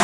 manche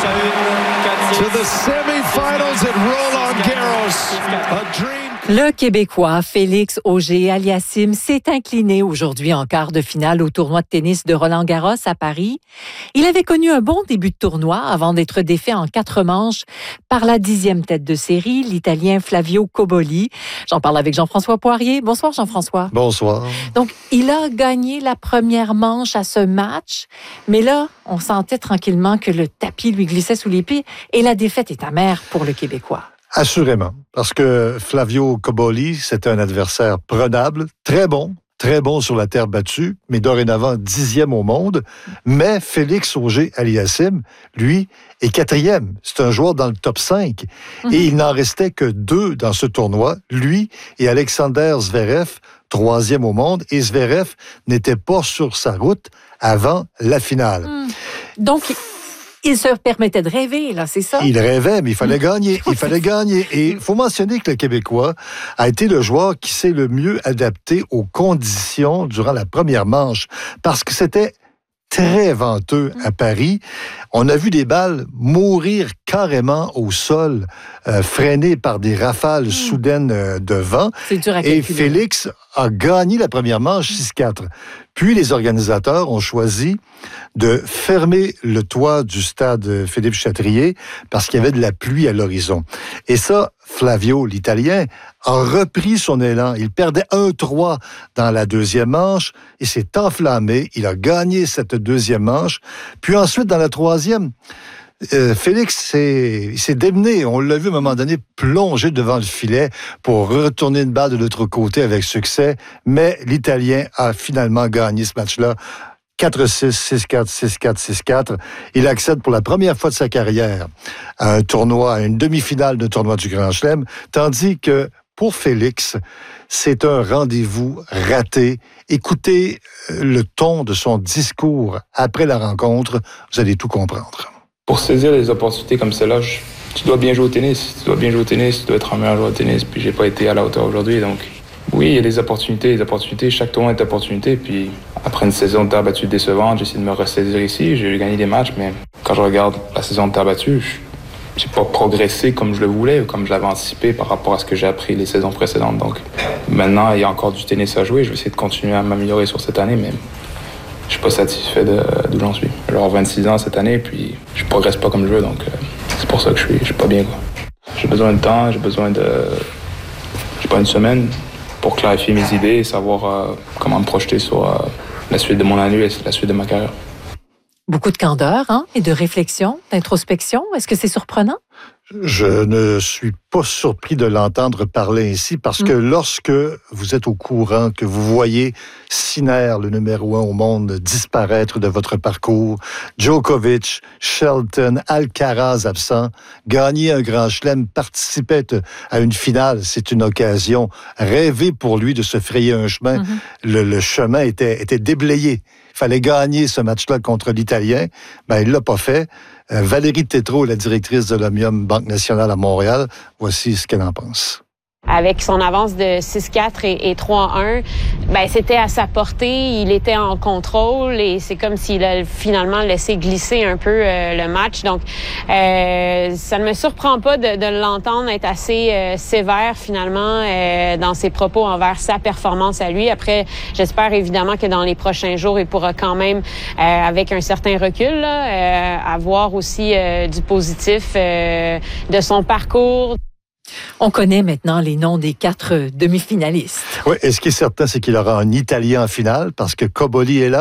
à 1, 4-6. To the semifinals at Roland Garros. A dream. Le Québécois Félix Auger-Aliassime s'est incliné aujourd'hui en quart de finale au tournoi de tennis de Roland-Garros à Paris. Il avait connu un bon début de tournoi avant d'être défait en 4 manches par la 10e tête de série, l'Italien Flavio Cobolli. J'en parle avec Jean-François Poirier. Bonsoir Jean-François. Bonsoir. Donc, il a gagné la première manche à ce match, mais là, on sentait tranquillement que le tapis lui glissait sous les pieds et la défaite est amère pour le Québécois. Assurément, parce que Flavio Cobolli, c'était un adversaire prenable, très bon sur la terre battue, mais dorénavant 10e au monde. Mais Félix Auger-Aliassime, lui, est 4e. C'est un joueur dans le top 5. Et il n'en restait que 2 dans ce tournoi, lui et Alexander Zverev, 3e au monde. Et Zverev n'était pas sur sa route avant la finale. Donc, il se permettait de rêver, là, c'est ça? Il rêvait, mais il fallait gagner. Il fallait gagner. Et il faut mentionner que le Québécois a été le joueur qui s'est le mieux adapté aux conditions durant la première manche. Parce que c'était très venteux à Paris. On a vu des balles mourir carrément au sol, freinées par des rafales soudaines de vent. C'est dur à Et calculer. Félix a gagné la première manche 6-4. Puis les organisateurs ont choisi de fermer le toit du stade Philippe Chatrier parce qu'il y avait de la pluie à l'horizon. Et ça, Flavio, l'Italien, a repris son élan. Il perdait 1-3 dans la deuxième manche et s'est enflammé. Il a gagné cette deuxième manche. Puis ensuite, dans la troisième, Félix il s'est démené. On l'a vu à un moment donné plonger devant le filet pour retourner une balle de l'autre côté avec succès. Mais l'Italien a finalement gagné ce match-là. 4-6, 6-4, 6-4, 6-4. Il accède pour la première fois de sa carrière à un tournoi, à une demi-finale de tournoi du Grand Chelem, tandis que pour Félix, c'est un rendez-vous raté. Écoutez le ton de son discours après la rencontre, vous allez tout comprendre. Pour saisir les opportunités comme celle-là, tu dois bien jouer au tennis. Tu dois être un meilleur joueur de tennis. Puis j'ai pas été à la hauteur aujourd'hui, donc oui, il y a des opportunités. Chaque tournoi est opportunité. Puis après une saison de terre battue décevante, j'essaie de me ressaisir ici. J'ai gagné des matchs, mais quand je regarde la saison de terre battue, j'ai pas progressé comme je le voulais, comme je l'avais anticipé par rapport à ce que j'ai appris les saisons précédentes. Donc maintenant, il y a encore du tennis à jouer. Je vais essayer de continuer à m'améliorer sur cette année, mais je suis pas satisfait d'où j'en suis. J'ai 26 ans cette année, puis je progresse pas comme je veux, donc c'est pour ça que je suis pas bien, quoi. J'ai besoin de temps, j'ai pas une semaine pour clarifier mes idées et savoir comment me projeter sur la suite de mon année et la suite de ma carrière. Beaucoup de candeur, et de réflexion, d'introspection. Est-ce que c'est surprenant? Je ne suis pas surpris de l'entendre parler ainsi parce que lorsque vous êtes au courant, que vous voyez Sinner, le numéro 1 au monde, disparaître de votre parcours, Djokovic, Shelton, Alcaraz absent, gagner un grand chelem, participer à une finale, c'est une occasion. Rêver pour lui de se frayer un chemin. Le chemin était déblayé. Il fallait gagner ce match-là contre l'Italien. Ben, il l'a pas fait. Valérie Tétrault, la directrice de l'Omnium Banque Nationale à Montréal, voici ce qu'elle en pense. Avec son avance de 6-4 et 3-1, c'était à sa portée, il était en contrôle et c'est comme s'il a finalement laissé glisser un peu le match. Donc, ça ne me surprend pas de l'entendre être assez sévère finalement dans ses propos envers sa performance à lui. Après, j'espère évidemment que dans les prochains jours, il pourra quand même, avec un certain recul, avoir aussi du positif de son parcours. On connaît maintenant les noms des 4 demi-finalistes. Oui, et ce qui est certain, c'est qu'il aura un Italien en finale parce que Cobolli est là.